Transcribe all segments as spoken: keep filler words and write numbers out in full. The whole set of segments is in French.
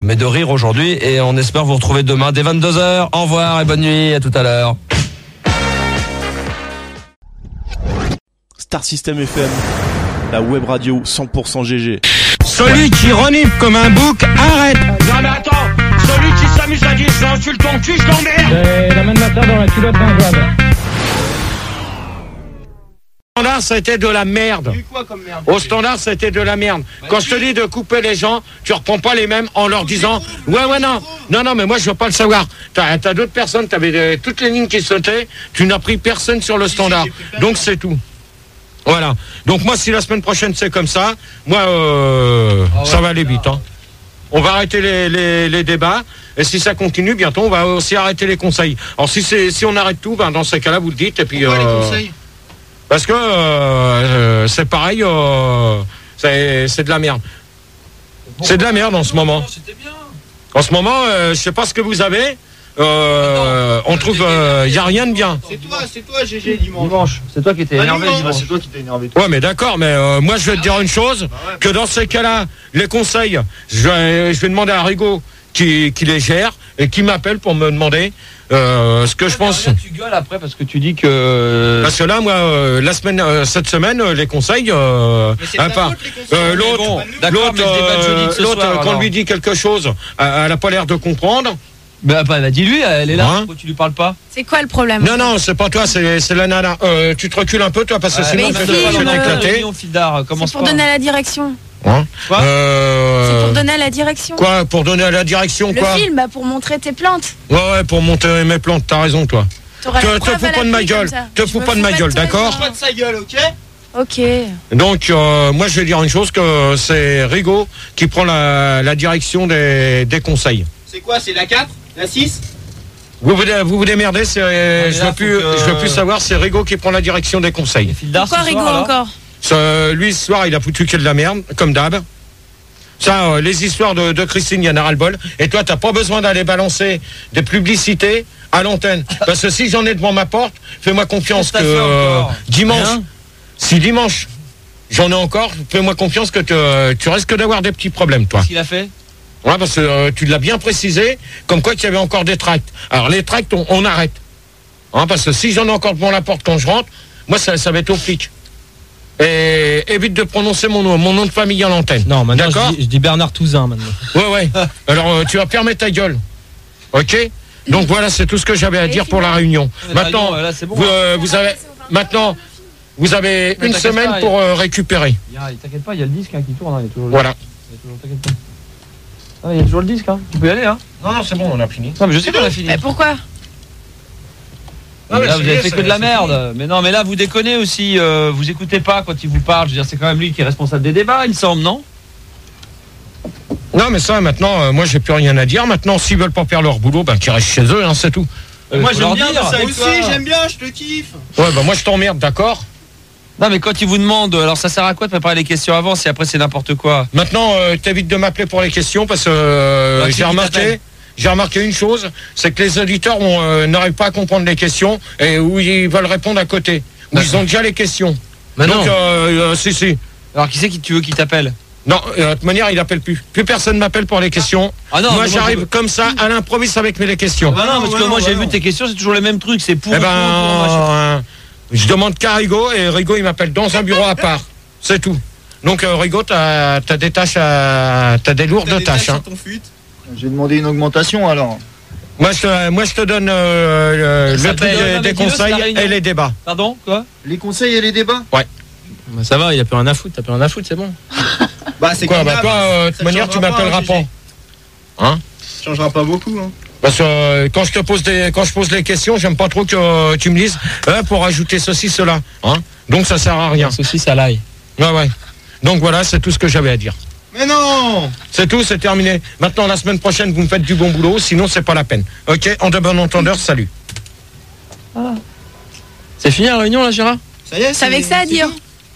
mais de rire aujourd'hui. Et on espère vous retrouver demain dès vingt-deux heures. Au revoir et bonne nuit, à tout à l'heure. Star System F M, la web radio cent pour cent G G. Celui qui renifle comme un bouc, arrête. Non mais attends, celui qui s'amuse à dire j'insulte ton cul, je l'emmerde. C'est la main de matin dans la culotte d'un joie. Au standard, ça a été de la merde. Quoi comme merde? Au standard, ça a été de la merde. Quand je te dis de couper les gens, tu reprends pas les mêmes en leur disant ouais ouais non non non mais moi je veux pas le savoir. T'as t'as d'autres personnes, t'avais des, toutes les lignes qui sautaient, tu n'as pris personne sur le standard. Donc c'est tout. Voilà. Donc moi si la semaine prochaine c'est comme ça, moi euh, ah ouais, ça va aller vite. Hein. On va arrêter les, les, les débats et si ça continue bientôt on va aussi arrêter les conseils. Alors si c'est si on arrête tout, ben dans ces cas-là vous le dites et puis. Pourquoi euh, les conseils? Parce que euh, c'est pareil, euh, c'est, c'est de la merde. C'est de la merde en ce moment. En ce moment, euh, je sais pas ce que vous avez. Euh, on trouve, il euh, y a rien de bien. C'est toi, c'est toi, G G dimanche. Dimanche. C'est toi qui étais énervé. Ah, dimanche. C'est toi qui t'es énervé. Ouais, mais d'accord, mais euh, moi je vais te dire une chose, que dans ces cas-là, les conseils, je vais, je vais demander à Rigaud qui, qui les gère et qui m'appelle pour me demander. Euh, ce que ouais, je pense. Là, tu gueules après parce que tu dis que. Parce que là, moi, euh, la semaine, euh, cette semaine, euh, les conseils. Euh, un pas. Euh, l'autre, bon, l'autre, euh, l'autre soir, quand on lui dit quelque chose, elle n'a pas l'air de comprendre. Bah, bah, bah dis-lui, elle est là. Hein, pourquoi tu lui parles pas? C'est quoi le problème? Non, non, c'est pas toi, c'est, c'est la nana. Euh, tu te recules un peu, toi, parce que ouais, sinon, tu vas t'éclater. C'est pour donner la direction. Hein quoi euh... C'est pour donner à la direction. Quoi? Pour donner à la direction le quoi? Le film, bah pour montrer tes plantes. Ouais, ouais, pour montrer mes plantes, t'as raison, toi. Te, te fous pas de ma gueule, te fous pas de ma gueule, d'accord? Pas de sa gueule, ok? Ok. Donc, euh, moi, je vais dire une chose, que c'est Rigaud qui prend la, la direction des, des conseils. C'est quoi? C'est la quatre? La six? Vous vous, vous vous démerdez, c'est, ah, je veux plus, que... je veux plus savoir, c'est Rigaud qui prend la direction des conseils. Pourquoi Rigaud encore? Ça, lui, ce soir, il a foutu que de la merde, comme d'hab. Ça, euh, les histoires de, de Christine, il y en a ras-le-bol. Et toi, t'as pas besoin d'aller balancer des publicités à l'antenne. Parce que si j'en ai devant ma porte, fais-moi confiance que euh, dimanche, Rien. si dimanche, j'en ai encore, fais-moi confiance que te, tu risques d'avoir des petits problèmes, toi. Qu'est-ce qu'il a fait? Ouais, parce que euh, tu l'as bien précisé, comme quoi qu'il y avait encore des tracts. Alors, les tracts, on, on arrête. Hein, parce que si j'en ai encore devant la porte quand je rentre, moi, ça, ça va être au flic. Et évite de prononcer mon nom, mon nom de famille à l'antenne. Non, maintenant D'accord je, dis, je dis Bernard Touzin maintenant. Ouais, ouais. Alors euh, tu vas fermer ta gueule. Ok? Donc voilà, c'est tout ce que j'avais à dire pour la réunion. Maintenant, là, bon, vous, euh, vous avez, maintenant, vous avez une semaine pas, pour euh, récupérer. T'inquiète pas, il y a le disque hein, qui tourne. Hein, il y a toujours voilà. Il y a toujours, t'inquiète pas. Ah, il y a toujours le disque. Hein. Tu peux y aller. Hein. Non, non, c'est bon, on a fini. Non, mais je sais qu'on a fini. Mais pourquoi? Non, mais là, vous avez fait que de la merde. Mais non, mais là, vous déconnez aussi. Euh, vous écoutez pas quand il vous parle. Je veux dire, c'est quand même lui qui est responsable des débats, il me semble, non? Non, mais ça, maintenant, euh, moi, j'ai plus rien à dire. Maintenant, s'ils veulent pas faire leur boulot, ben, qu'ils restent chez eux, hein, c'est tout. Euh, moi, j'aime bien ça aussi, j'aime bien, je te kiffe. Ouais, ben, moi, je t'emmerde, d'accord? Non, mais quand ils vous demandent, alors ça sert à quoi de préparer les questions avant si après c'est n'importe quoi? Maintenant, euh, t'évites de m'appeler pour les questions parce que euh, bah, j'ai remarqué. J'ai remarqué une chose, c'est que les auditeurs euh, n'arrivent pas à comprendre les questions et où ils veulent répondre à côté. Où bah, ils ont déjà les questions. Bah Donc, euh, euh, si, si. Alors, qui c'est qui tu veux qui t'appelle? Non, euh, de toute manière, il n'appelle plus. Plus personne m'appelle pour les questions. Ah non, moi, j'arrive moi, je... comme ça, à l'improviste avec mes questions. Bah non, parce que bah moi, non, j'ai bah vu non. tes questions, c'est toujours les mêmes trucs. C'est pour. Eh ben, pour, pour, euh, je demande qu'à Rigaud et Rigaud, il m'appelle dans un bureau à part. C'est tout. Donc, euh, Rigaud, t'as, t'as des tâches à, t'as des lourdes t'as des tâches. Hein. J'ai demandé une augmentation alors. Moi je, te, moi, je te donne euh, le prix des, des conseils et les débats. Pardon, quoi? Les conseils et les débats? Ouais. Bah, ça va, il n'y a plus rien à foutre. T'as plus rien à foutre, c'est bon. Bah, c'est quoi? Bah, toi, euh, de toute manière, tu m'appelleras pas. Hein? Ça changera pas beaucoup. Hein. Parce que euh, quand je te pose des, quand je pose les questions, j'aime pas trop que euh, tu me dises euh, pour ajouter ceci, cela. Hein? Donc ça sert à rien. Ceci, ça l'aille. Ouais, ouais. Donc voilà, c'est tout ce que j'avais à dire. Mais non! C'est tout, c'est terminé. Maintenant, la semaine prochaine, vous me faites du bon boulot, sinon c'est pas la peine. Ok, en de bon entendeur, salut. Ah. C'est fini la réunion là, Gérard? Ça y est, c'est avec ça à dire.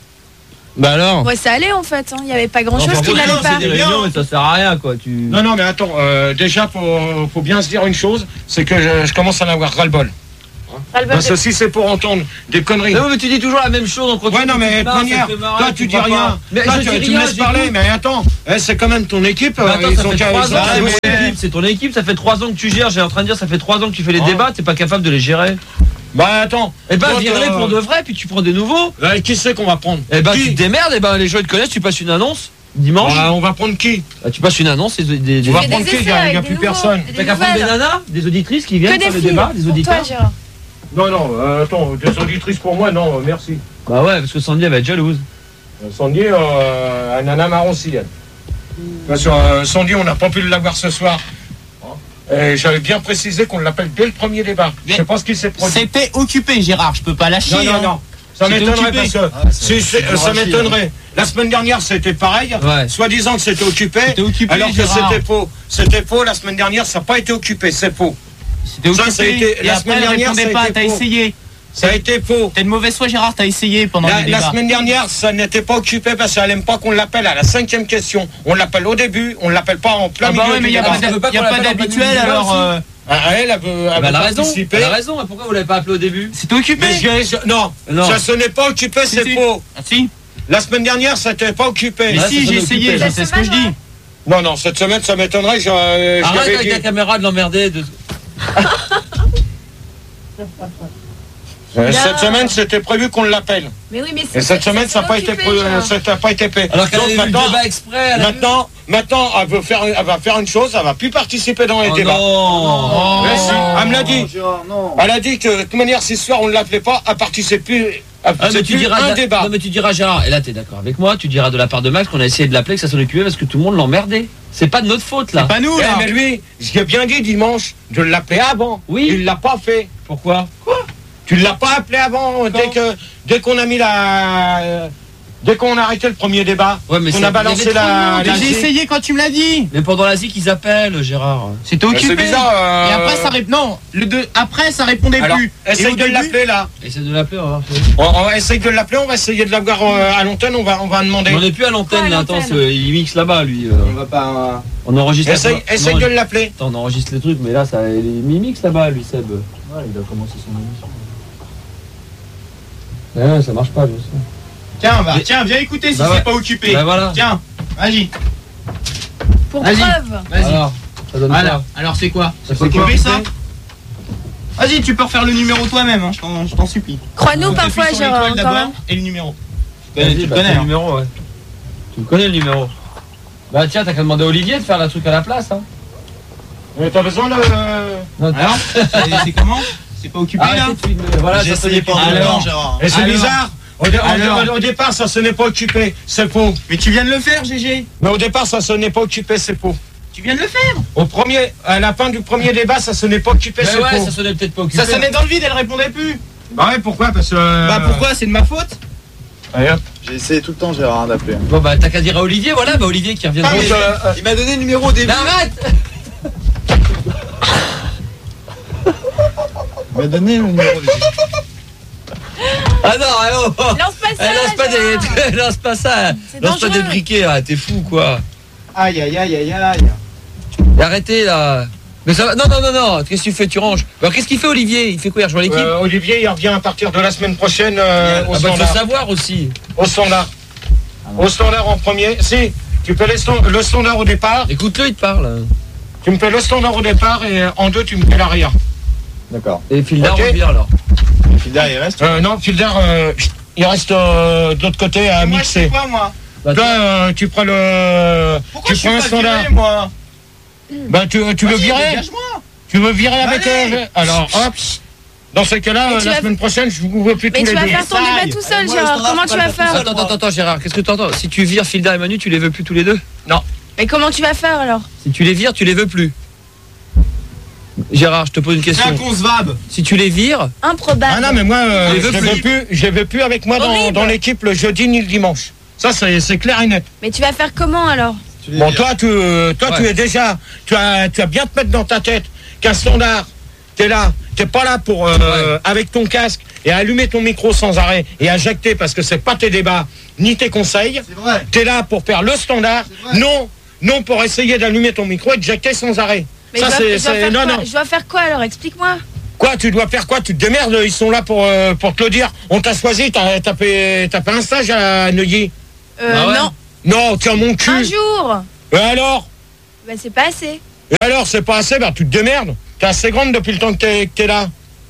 Bah alors? Ouais, ça allait en fait, il hein. n'y avait pas grand chose qui n'allait pas. C'est des réunions, mais ça sert à rien quoi. Tu... Non, non, mais attends, euh, déjà, faut, faut bien se dire une chose, c'est que je, je commence à en avoir ras-le-bol. Hein? Parce que si c'est pour entendre des conneries. Non, mais tu dis toujours la même chose. On ouais, non, mais première, toi tu dis rien. Mais toi, je tu, dis tu rien, me laisses parler, mais attends, eh, c'est quand même ton équipe. Bah, attends, ils ça ont fait qu'à- trois ils ont ans, qu'à c'est mon bosser. équipe, c'est ton équipe, ça fait trois ans que tu gères. J'ai en train de dire, ça fait trois ans que tu fais les Oh. débats, t'es pas capable de les gérer. Bah attends. Eh ben, Toi, vire-les t'as- pour de vrai, puis tu prends des nouveaux. Euh, Qui c'est qu'on va prendre? Eh ben, Qui tu te démerdes, eh ben, les gens ils te connaissent, tu passes une annonce. Dimanche, Bah, on va prendre qui? bah, tu passes une annonce, et des, des, On va fais prendre des qui? Il essais n'y a, avec y a des plus nouveaux. personne. Des T'as qu'à prendre des nouvelles. nanas, des auditrices qui viennent Que des faire le filles. débat, des Pour toi, auditeurs. Gérard. Non, non, euh, attends, des auditrices pour moi, non, euh, merci. Bah ouais, parce que Sandy elle va être jalouse. Euh, Sandy, euh, un nana marron aussi, elle. Parce que euh, Sandy, on n'a pas pu l'avoir ce soir. Et j'avais bien précisé qu'on l'appelle dès le premier débat. Je sais pas ce qui s'est produit. C'était occupé, Gérard, je peux pas lâcher. Non, non, hein. non. Ça C'était m'étonnerait occupé. parce que si c'est- ça m'étonnerait. La semaine dernière, c'était pareil. Ouais. Soi-disant que c'était occupé. C'était occupé, alors que Gérard. c'était faux. C'était faux. La semaine dernière, ça n'a pas été occupé. C'est faux. C'était Ça, occupé. ça a été- Et la après, semaine elle dernière, répondait ça a pas, été t'as faux. essayé. Ça a été faux. T'as une mauvaise foi, Gérard, t'as essayé pendant La, les la débats. semaine dernière, ça n'était pas occupé parce qu'elle n'aime pas qu'on l'appelle à la cinquième question. On l'appelle au début, on ne l'appelle pas en plein Ah bah milieu ouais, mais du il n'y a débat. pas Ça veut pas d'hab- y a qu'on pas l'appelle en plein d'habituel, milieu du débat alors... aussi. euh, Ah, elle, elle veut, elle Ah veut bah, elle a raison, participer. elle a raison, mais pourquoi vous l'avez pas appelé au début? C'était occupé. Mais j'ai- je- non, Non. ça ce n'est pas occupé, Si, c'est si. faux. Ah si. La semaine dernière, ça n'était pas occupé. Mais Ouais, si, ça j'ai sonne essayé, occupé, je sais ce que je dis. Non, non, cette semaine, ça m'étonnerait. Je, euh, je Arrête l'avais avec dit. la caméra de l'emmerder. De... Euh, Là. Cette semaine, c'était prévu qu'on l'appelle. Mais oui, mais c'est. Et cette semaine, ça n'a pas été, occupé, pré- Gérard. ça n'a pas été fait. Alors qu'elle Donc avait vu le maintenant, débat exprès. Elle a vu- maintenant, maintenant, elle veut faire, elle va faire une chose. Elle va plus participer dans les Oh débats. non. Mais si, elle me l'a dit. Elle a dit que de toute manière, si ce soir on ne l'appelait pas, elle participe plus. Elle Ah, mais participe tu plus diras un de- débat. Non mais tu diras Gérard, et là t'es d'accord avec moi, tu diras de la part de Max qu'on a essayé de l'appeler, que ça s'en occupait parce que tout le monde l'emmerdait. C'est pas de notre faute là. Pas nous, Ouais, là. mais lui, j'ai bien dit dimanche de l'appeler avant. Oui. Il l'a pas fait. Pourquoi? Tu l'as pas appelé avant dès que dès qu'on a mis la euh, dès qu'on a arrêté le premier débat. Ouais, mais qu'on ça- a balancé il y avait trop de la. monde, la J'ai essayé quand tu me l'as dit. Mais pendant la zik ils appellent Gérard. C'était Mais occupé. c'est bizarre, euh, Et après, ça répond. Non, le deux... après, ça répondait Alors, plus. Et essaye au de début- l'appeler là. Essaie de l'appeler, on va voir. On, on va essayer de l'appeler, on va essayer de l'avoir euh, à l'antenne, on va on va demander. On n'est plus à l'antenne Quoi, à là, attends, l'antenne c'est- il mixe là-bas lui. euh. On va pas. On enregistre. Essaye, on essaye de enregistre- l'appeler. Attends, on enregistre les trucs, mais là ça il mix là-bas lui Seb. Ouais, il a commencé son émission. Ouais, ça marche pas, je sais. Tiens, bah, Mais- tiens, viens écouter si Bah ouais. c'est pas occupé. Bah voilà. Tiens, vas-y. Pour Vas-y. preuve. Vas-y. Alors, ça donne Voilà. quoi? Alors, c'est quoi Ça C'est fait quoi occupé, ça Vas-y, tu peux refaire le numéro toi-même, hein, je t'en- je t'en supplie. Crois-nous Donc, parfois, t'appuies sur Gérard, l'étoile quand d'abord même. et le numéro. Tu connais, Vas-y, tu bah, connais, fais le hein. numéro, ouais. Tu le connais le numéro. Bah tiens, t'as qu'à demander à Olivier de faire la truc à la place, hein. Mais t'as besoin de. Non, Alors, c'est c'est comment C'est pas occupé, là arrêtez de filmer. Voilà, ça sonnait pas. Alors, Gérard. Et c'est Alors. bizarre. Au, dé- au- Alors. au départ, ça se n'est pas occupé, c'est faux. Mais tu viens de le faire, G G. Mais au départ, ça se n'est pas occupé, c'est faux. Tu viens de le faire. Au premier, à la fin du premier débat, ça se n'est pas occupé, Mais c'est ouais, faux. ça sonnait peut-être pas occupé. Ça sonnait dans le vide, elle répondait plus. Bah ouais, pourquoi? Parce que. Bah pourquoi C'est de ma faute. Allez, hop. J'ai essayé tout le temps, Gérard, d'appeler. Bon bah t'as qu'à dire à Olivier, voilà, bah Olivier qui reviendra. Ah, mais, euh, Il m'a donné le numéro au début. Mais arrête. Il m'a donné le numéro au début. Ah non, allô. Lance pas ça. Elle lance pas Gérard. des, lance pas ça, C'est lance pas dangereux. des briquets, là, t'es fou quoi. Aïe, aïe, aïe, aïe, aïe. Et arrêtez là. Mais ça va, non, non, non, non, qu'est-ce que tu fais, tu ranges. Alors qu'est-ce qu'il fait Olivier? Il fait quoi, il rejoint l'équipe? Euh, Olivier, il revient à partir de la semaine prochaine euh, au Ah bah il faut standard. savoir aussi. Au standard. Au standard en premier. Si, tu fais le stand- le standard au départ. Écoute-le, il te parle. Tu me fais le standard au départ et euh, en deux, tu me fais l'arrière. D'accord. Et Fildar Ok. revient alors. Et puis derrière, il reste. Euh, non, Fildar, euh, il reste euh, de l'autre côté à Moi, je sais mixer. quoi, moi Bah, Toi, euh, tu prends le. Pourquoi tu je prends un suis pas standard. viré, moi Bah, tu, tu veux Vas-y, virer dégage-moi. Tu veux virer avec Allez. euh, Alors, hop. Dans ce cas-là, Mais euh, tu la vas- semaine prochaine, je vous veux plus Mais tous tu les vas deux. faire ton Essaye. débat tout seul, Allez, moi, le Gérard. standard, Comment je tu peux vas pas le faire faire tout Attends, attends, attends, Gérard, qu'est-ce que tu entends? Si tu vires Fildar et Manu, tu les veux plus tous les deux? Mais comment tu vas faire alors? Si tu les vires, tu les veux plus. Gérard, je te pose une C'est question. un con se vabe. Si tu les vires, Improbable. Ah non, mais moi, euh, Je les je veux ne veux plus. plus, je les veux plus avec moi dans, Horrible. dans l'équipe le jeudi ni le dimanche. Ça, c'est c'est clair et net. Mais tu vas faire comment alors? Tu les Bon, vires. toi, tu, euh, toi, tu Ouais. es déjà, tu as, tu as bien te mettre dans ta tête qu'un standard, t'es là, t'es pas là pour, euh, Ouais. avec ton casque et allumer ton micro sans arrêt et à jacter parce que c'est pas tes débats ni tes conseils. C'est vrai. T'es là pour faire le standard, C'est vrai. non, non pour essayer d'allumer ton micro et de jacter sans arrêt. Mais Ça, je dois, c'est, je dois c'est- faire non, quoi non. Je dois faire quoi alors? Explique-moi. Quoi, tu dois faire quoi? Tu te démerdes, ils sont là pour, euh, pour te le dire. On t'a choisi, t'as, t'as, fait, t'as fait un stage à Neuilly. Euh, Ah ouais. non. Non, tiens mon cul. Un jour. Et alors? Bah, c'est pas assez. Et alors, c'est pas assez, bah tu te démerdes. T'es assez grande depuis le temps que t'es, que t'es là.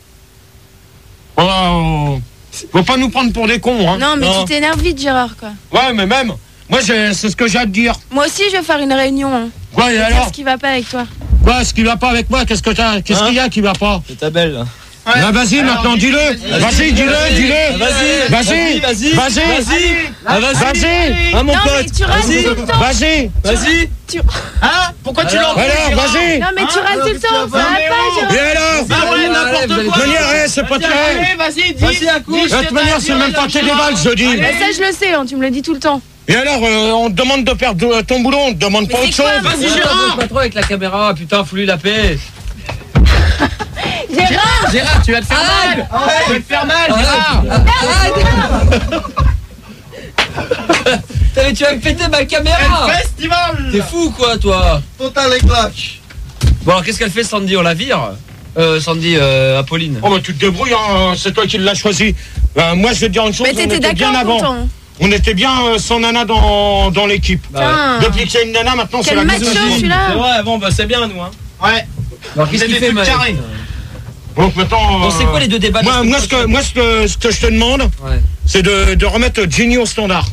Oh, faut pas nous prendre pour des cons, hein. Non, mais tu t'énerves vite, Gérard, quoi. Ouais, mais même, moi, j'ai, c'est ce que j'ai à te dire. Moi aussi, je vais faire une réunion. Hein. Quoi, et Je vais alors? dire ce qui va pas avec toi. Quoi, ce qui va pas avec moi? Qu'est-ce que t'as? Qu'est-ce Hein? qu'il y a qui va pas? C'est ta belle. Là. Ouais. Là, vas-y, Alors, maintenant, dis- dis-le. Vas-y, dis-le, dis-le. Vas-y, Vas-y, vas-y, vas-y. vas-y. Ah, vas-y. Vas-y. Hein, mon Non, mais pote. tu rases Vas-y. tout le temps. Vas-y. Vas-y. Tu... Hein? Pourquoi tu Alors, l'embrouilles, Alors, Gérard? vas-y. Non, mais tu Hein? rases tout le temps. Ça va pas, Et Gérard. alors? Bah ouais, Allez, n'importe vous allez quoi. De manière, eh, c'est pas très. Allez, vas-y, dis. Vas-y, à coup. dis, De je toute t'ai manière, pas c'est dit, même pas tes Gérard. balles, je dis. Mais ça, je le sais, hein, tu me le dis tout le temps. Et alors, euh, on te demande de perdre ton boulot, on te demande Mais pas c'est autre chose. quoi, Vas-y, Ouais, Gérard. Pas trop avec la caméra, putain, fous-lui la paix. Gérard. Gérard, tu vas te faire mal. Tu vas te faire mal, Gérard. Putain, mais tu vas me péter ma caméra. Festival. T'es fou quoi, toi? Total éclache. Bon, alors qu'est-ce qu'elle fait, Sandy? On la vire? Euh, Sandy, euh, Apolline. Oh, bah, tu te débrouilles, hein, c'est toi qui l'as choisi. Euh, moi, je vais te dire une chose, Mais on t'étais était bien d'accord, avant. pourtant. On était bien euh, sans nana dans, dans l'équipe. Putain. Depuis qu'il y a une nana, maintenant, c'est Quel la macho, misogynie. celui-là. Ouais, bon, bah c'est bien, nous, hein. Ouais. Alors qu'est-ce Vous qu'il avez fait, plus de Mike? carré. Donc maintenant. Bon, c'est euh, quoi les deux débats de la Moi, semaine moi, ce que, prochaine? moi ce, que, ce que je te demande, Ouais. c'est de, de remettre Ginny au standard.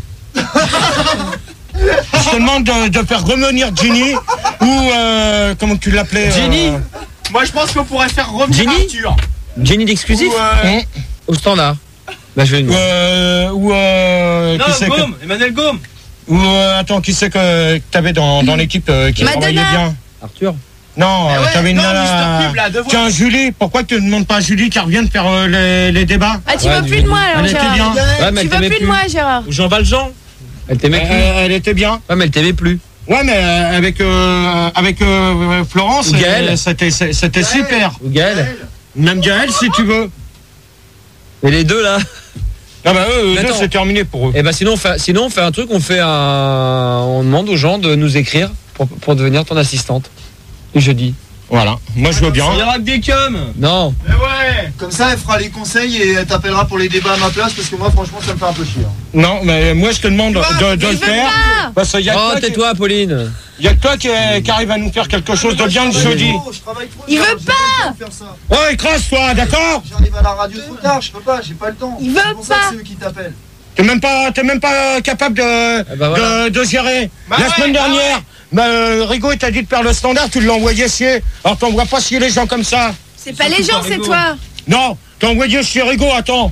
Je te demande de, de faire revenir Ginny ou euh, comment tu l'appelais euh, Ginny Moi, je pense qu'on pourrait faire revenir Ginny Arthur. Jenny d'exclusif? Ou, euh, hein, Au standard. Bah, je vais ou, euh, ou euh, Non, qui c'est que, Gaume, Emmanuel Gaume. ou euh, attends, qui c'est que, que t'avais dans, dans l'équipe euh, qui Madonna. travaillait bien? Arthur. Non, Eh euh, ouais, t'avais une non, nana. Mister Pub, là, de voix. Tiens, Julie, pourquoi tu ne demandes pas à Julie qui revienne faire euh, les, les débats? Ah, tu Ouais, veux du- plus de moi, alors, Elle était Gérard. bien. Ouais, mais Tu elle veux t'aimait plus plus. de moi, Gérard. Ou Jean Valjean. Elle t'aimait plus. Elle, elle était bien. Ouais, mais elle t'aimait plus. Ouais, mais euh, avec euh, avec euh, Florence, Ou Gaël. euh, c'était c'était super. Ou Gaël. Même Gaël, si tu veux. Et les deux là. Ah bah eux, Mais eux, attends. c'est terminé pour eux. Et bah sinon on fait, sinon on fait un truc, on fait un, on demande aux gens de nous écrire pour, pour devenir ton assistante. Le jeudi. Voilà. Moi je veux bien. Il y aura que des cums. Non. Mais ouais. Comme ça, elle fera les conseils et elle t'appellera pour les débats à ma place parce que moi, franchement, ça me fait un peu chier. hein. Non, mais moi je te demande de, de Je le veux faire. pas. Parce qu'il y a que Oh, toi qui- tais-toi, Pauline. il y a que toi qui, qui arrive à nous faire quelque chose de bien le jeudi. Je travaille trop, Il Gérard, veut j'ai pas le temps de faire ça. Oh, écrase-toi, d'accord? J'arrive à la radio trop tard, je peux pas, j'ai pas le temps. Il veut C'est pour ça pas. que c'est eux qui t'appellent. T'es même pas, t'es même pas capable de, Eh ben voilà. de, de gérer. Bah La ouais, semaine bah dernière, bah, euh, Rigaud il t'a dit de faire le standard, tu l'as envoyé chier. Alors t'envoies pas chier les gens comme ça. C'est pas les gens, c'est Rigaud. toi. Non, t'as envoyé chier Rigaud, attends.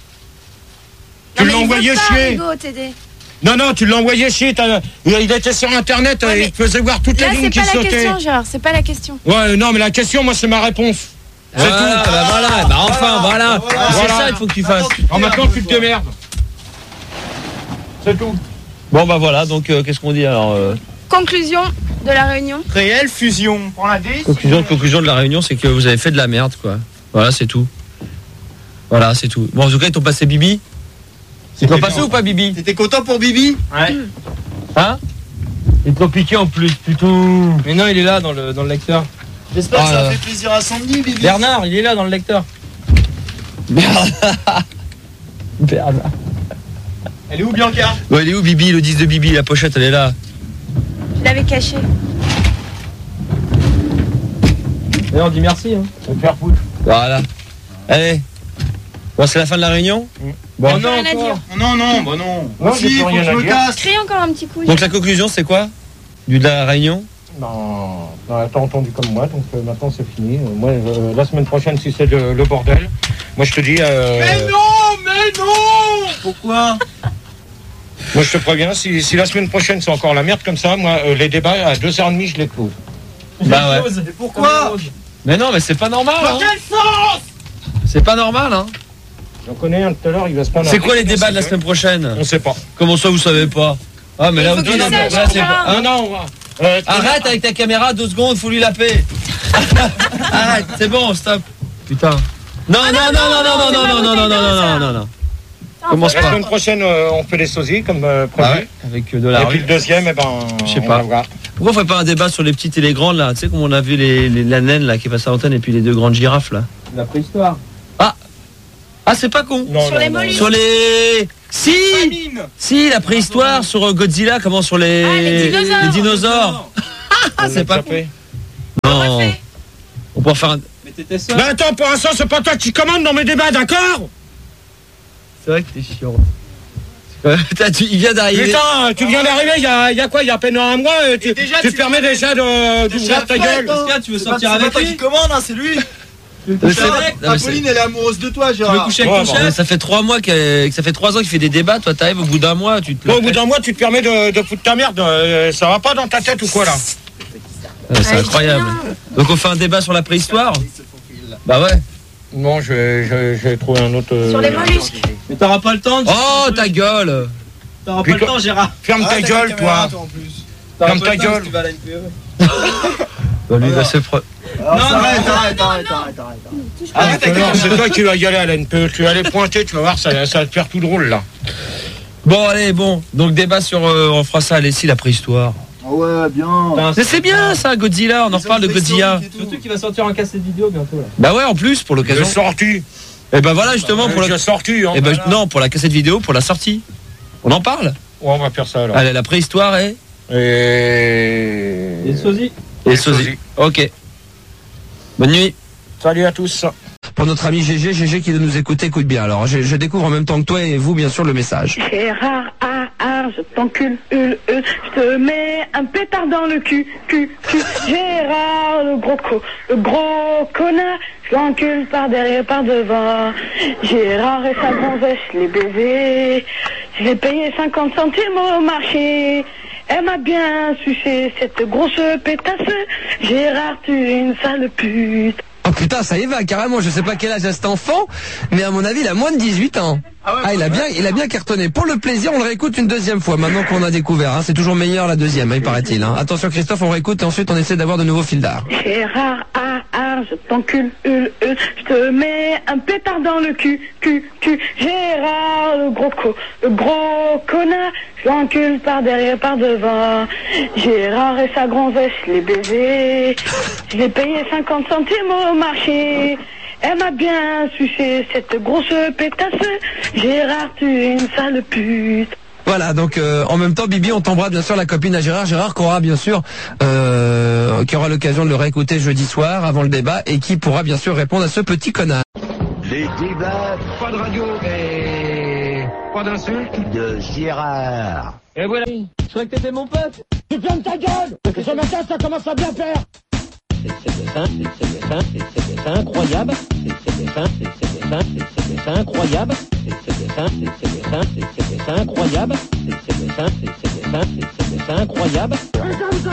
Tu Non, mais l'as il envoyé veut pas, chier. Rigaud, t'aider. Non, non, tu l'as envoyé chier. t'as- Il il était sur internet, Ouais, euh, mais il te faisait voir toutes Là, les lignes c'est qui pas la sautaient. question, Gérard, c'est pas la question. Ouais, non, mais la question, moi, c'est ma réponse. C'est Voilà, tout. bah voilà, bah enfin, voilà. Voilà. C'est Voilà. ça, il faut que tu fasses. Alors maintenant, tu te démerdes. C'est tout. Bon bah voilà, donc euh, qu'est-ce qu'on dit alors euh, Conclusion de la réunion. Réelle fusion. Prends la dix. conclusion, conclusion de la réunion, c'est que vous avez fait de la merde, quoi. Voilà, c'est tout. Voilà, c'est tout. Bon, en tout cas, ils t'ont passé Bibi. Ils t'ont passé ou pas Bibi? T'étais content pour Bibi? Ouais. Hein? Ils t'ont piqué en plus, putain. Mais non, il est là dans le, dans le lecteur. J'espère Ah que ça là. fait plaisir à Sandy, Bibi. Bernard, il est là dans le lecteur. Merde. Merde. Elle est où, Bianca? Bon, il est où Bibi, le disque de Bibi, la pochette, elle est là. Je l'avais caché. Et on dit merci. Hein. On faire foutre. Voilà. Allez. Bon, c'est la fin de la réunion. Bon, Rien non, à encore. dire. Non, non, bah non. Non, Moi j'ai aussi, plus faut que rien je à me dire. casse. Crée encore un petit coup. Donc la conclusion, c'est quoi du de la réunion? Non, non, t'as entendu comme moi, donc euh, maintenant c'est fini. Euh, moi, euh, la semaine prochaine, si c'est le, le bordel, moi je te dis. Euh, Mais non, mais non. Pourquoi? Moi je te préviens, si, si la semaine prochaine c'est encore la merde comme ça, moi euh, les débats à deux heures trente je les close. Bah ouais. Et pourquoi? Mais non, mais c'est pas normal. Dans Hein. quel sens? C'est pas normal. Hein. J'en connais un tout à l'heure, il va se prendre. C'est un quoi les rythme, débats de la c'est semaine prochaine? On sait pas. Comment ça, vous savez pas? Ah, mais Il là, faut vous que tu dites- saches, là, c'est Gérard. pas- Non, non, euh, Arrête avec ta caméra, deux secondes, faut lui la paix. Arrête, c'est bon, stop. Putain. Non, non, non, non, non, non, non, non, non, non, non, non, non, non. Commence La pas. semaine prochaine, euh, on fait les sosies comme euh, Ah prévu. ouais, avec euh, de la Et puis rue. le deuxième, eh ben, Je sais on pas. va voir. Pourquoi on ferait pas un débat sur les petites et les grandes là? Tu sais, comme on a vu les, les, la naine là qui passe à l'antenne et puis les deux grandes girafes là. La préhistoire. Ah Ah, c'est pas con. Non, Sur non, les non. mollusques. Sur les... Si Si, la préhistoire sur Godzilla, comment sur les... Ah, les dinosaures. Les dinosaures. Ah, c'est pas con. fait. Non. On pourrait faire un... Mais t'étais seul. Mais attends, pour l'instant, c'est pas toi qui commande dans mes débats, d'accord? C'est vrai que t'es chiant. Putain, tu- il vient d'arriver. Putain, tu viens d'arriver, il y a, y a quoi? Il y a à peine un mois, euh, tu, déjà, tu tu te permets déjà de- d'ouvrir ta gueule. Pascal, tu veux C'est pas, sortir c'est pas avec toi lui? qui commande, hein, c'est lui. Mais c'est vrai. Non, mais c'est- Apolline, elle est amoureuse de toi, Tu veux Gérard. coucher Ouais, avec ton bon. Mais chef? ça fait trois mois que, que ça fait trois ans qu'il fait des débats. Toi, t'arrives au bout d'un mois, tu te. Bon, au bout d'un mois, tu te permets de, de foutre ta merde, euh, ça va pas dans ta tête ou quoi là? Ouais, c'est Ouais, incroyable. Donc on fait un débat sur la préhistoire. Bah ouais. Non, je vais, je vais- je vais trouver un autre. euh, Sur les mollusques. Mais t'auras pas le temps de... Oh ta gueule. T'auras pas Puis le toi- temps, Gérard. Ferme Ah, ta t'as la gueule, caméra, toi. en plus. T'auras Ferme pas ta le temps gueule. si tu vas à la N P E. Bah lui, bah c'est pro... Alors, Non, ça, non, arrête, non, arrête, arrête, arrête, arrête. Arrête, alors, c'est toi qui vas y aller à la N P E. Tu vas aller pointer, tu vas voir, ça, ça va te faire tout drôle là. Bon allez, bon. Donc débat sur... euh, on fera ça, allez, si la préhistoire. Ah ouais, bien. Mais c'est bien ça, Godzilla. On en Les reparle de hommes Godzilla. préhistoriques et tout. Surtout qu'il va sortir un cassette vidéo bientôt là. Bah ouais, en plus, pour Il l'occasion. est sorti. Et bah voilà, justement, pour Il la... est sorti, hein. Eh ben, Voilà. non, pour la cassette vidéo, pour la sortie. On en parle. Ouais, on va faire ça alors. Allez, la préhistoire et... Et. Et le sosie. Et Et sosie. sosie. Ok. Bonne nuit. Salut à tous. Pour notre ami G G, G G qui doit nous écouter, écoute bien. Alors, je, je découvre en même temps que toi et vous, bien sûr, le message. Gérard, ah, ah, je t'encule, hul, hul, je te mets un pétard dans le cul, cul, cul. Gérard, le gros co, le gros connard, je l'encule par derrière, par devant. Gérard et sa gonzesse, les baisers, je l'ai payé cinquante centimes au marché. Elle m'a bien sucé, cette grosse pétasse. Gérard, tu es une sale pute. Oh putain, ça y va, carrément. Je sais pas quel âge a cet enfant, mais à mon avis, il a moins de dix-huit ans. Ah, il a bien, il a bien cartonné. Pour le plaisir, on le réécoute une deuxième fois, maintenant qu'on a découvert. Hein. C'est toujours meilleur la deuxième, hein, il paraît-il. Hein. Attention Christophe, on réécoute et ensuite on essaie d'avoir de nouveaux fils d'art. Gérard, ah, ah, je t'encule, hul, hul, je te mets un pétard dans le cul, cul, cul. Gérard, le gros co, le gros connard, je l'encule par derrière, par devant. Gérard et sa gonzesse, les baisers, je l'ai payé cinquante centimes au marché. Elle m'a bien sucé, cette grosse pétasse. Gérard, tu es une sale pute. Voilà, donc euh, en même temps, Bibi, on t'embrasse bien sûr la copine à Gérard. Gérard qui aura bien sûr, euh, qui aura l'occasion de le réécouter jeudi soir avant le débat et qui pourra bien sûr répondre à ce petit connard. Les débats Pas de radio et. Pas d'insulte. de Gérard. Et voilà. Je croyais que t'étais mon pote. Tu fermes ta gueule. Parce que ce matin, ça commence à bien faire. C'est incroyable. C'est incroyable. C'est incroyable. C'est incroyable.